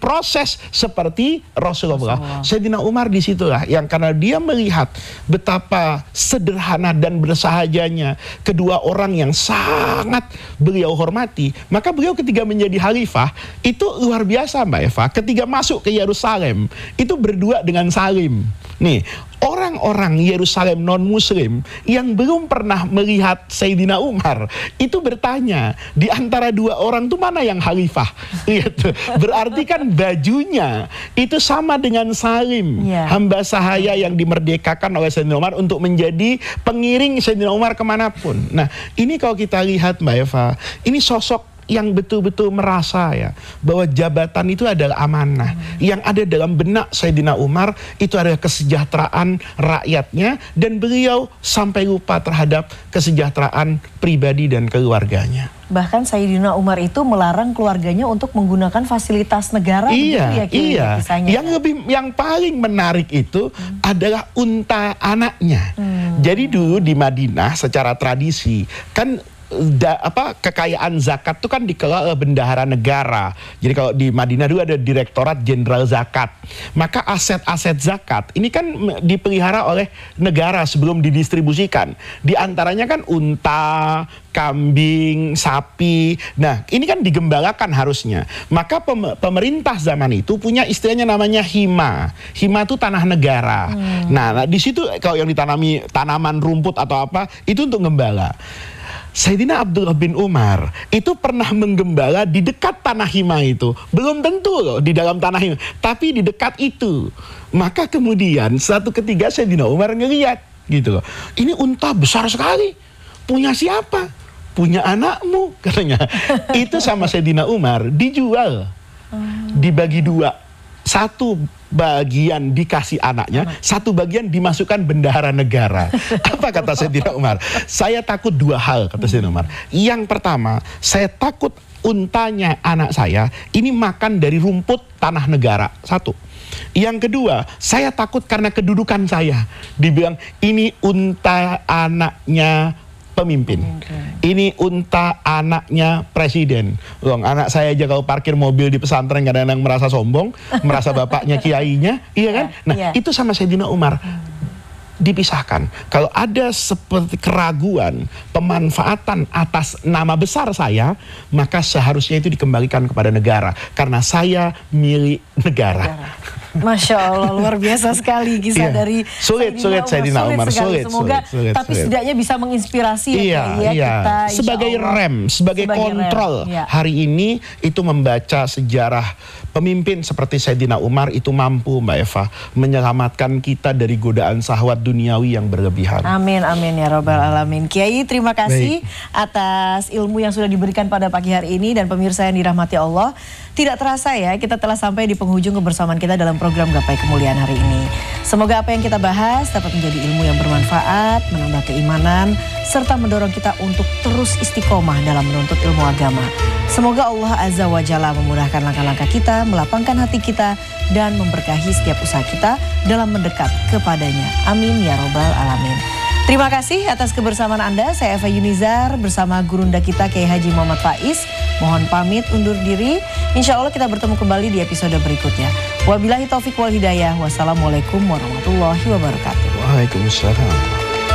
diproses seperti Rasulullah. Sayyidina Umar disitulah yang karena dia melihat betapa sederhana dan bersahajanya kedua orang yang sangat beliau hormati, maka beliau ketika menjadi khalifah itu luar biasa Mbak Eva. Ketika masuk ke Yerusalem itu berdua dengan Salim. Nih, orang-orang Yerusalem non-muslim yang belum pernah melihat Sayyidina Umar itu bertanya, di antara dua orang itu mana yang khalifah? Gitu. Berarti kan bajunya itu sama dengan Salim, hamba sahaya yang dimerdekakan oleh Sayyidina Umar untuk menjadi pengiring Sayyidina Umar kemanapun. Nah, ini kalau kita lihat Mbak Eva, ini sosok yang betul-betul merasa ya bahwa jabatan itu adalah amanah. Yang ada dalam benak Sayyidina Umar itu adalah kesejahteraan rakyatnya, dan beliau sampai lupa terhadap kesejahteraan pribadi dan keluarganya. Bahkan Sayyidina Umar itu melarang keluarganya untuk menggunakan fasilitas negara. Iya. Yang paling menarik itu adalah unta anaknya. Jadi dulu di Madinah secara tradisi kan kekayaan zakat itu kan dikelola bendahara negara. Jadi kalau di Madinah dulu ada Direktorat Jenderal Zakat. Maka aset-aset zakat ini kan dipelihara oleh negara sebelum didistribusikan. Di antaranya kan unta, kambing, sapi. Nah, ini kan digembalakan harusnya. Maka pemerintah zaman itu punya istilahnya namanya hima. Hima itu tanah negara. Nah, di situ kalau yang ditanami tanaman rumput atau apa, itu untuk gembala. Sayyidina Abdullah bin Umar itu pernah menggembala di dekat tanah hima itu. Belum tentu loh di dalam tanah hima, tapi di dekat itu. Maka kemudian suatu ketika Sayyidina Umar ngeliat gitu loh. Ini unta besar sekali. Punya siapa? Punya anakmu katanya. Itu sama Sayyidina Umar dijual. Dibagi dua. Satu bagian dikasih anaknya, satu bagian dimasukkan bendahara negara. Apa kata Sayyidina Umar? Saya takut dua hal, kata Sayyidina Umar. Yang pertama, saya takut untanya anak saya ini makan dari rumput tanah negara. Satu. Yang kedua, saya takut karena kedudukan saya. Dibilang ini unta anaknya pemimpin. Ini unta anaknya presiden. Loh, anak saya aja kalau parkir mobil di pesantren kadang-kadang merasa sombong, merasa bapaknya kiainya, iya kan? Nah, itu sama Sayyidina Umar. Dipisahkan. Kalau ada seperti keraguan, pemanfaatan atas nama besar saya, maka seharusnya itu dikembalikan kepada negara. Karena saya milik negara. Masya Allah, luar biasa sekali kisah dari sulit Sayyidina Umar. Sulit. Tapi setidaknya bisa menginspirasi kita. Sebagai rem, sebagai kontrol. Hari ini itu membaca sejarah pemimpin seperti Sayyidina Umar itu mampu Mbak Eva menyelamatkan kita dari godaan syahwat duniawi yang berlebihan. Amin, amin ya Rabbal Alamin. Kiai, terima kasih atas ilmu yang sudah diberikan pada pagi hari ini, dan pemirsa yang dirahmati Allah. Tidak terasa ya, kita telah sampai di penghujung kebersamaan kita dalam program Gapai Kemuliaan hari ini. Semoga apa yang kita bahas dapat menjadi ilmu yang bermanfaat, menambah keimanan, serta mendorong kita untuk terus istiqomah dalam menuntut ilmu agama. Semoga Allah Azza wa Jalla memudahkan langkah-langkah kita, melapangkan hati kita, dan memberkahi setiap usaha kita dalam mendekat kepadanya. Amin ya Rabbal Alamin. Terima kasih atas kebersamaan Anda. Saya Eva Yunizar bersama gurunda kita Kiai Haji Muhammad Faiz. Mohon pamit undur diri. Insya Allah kita bertemu kembali di episode berikutnya. Wabillahi taufik wal hidayah. Wassalamualaikum warahmatullahi wabarakatuh. Waalaikumsalam.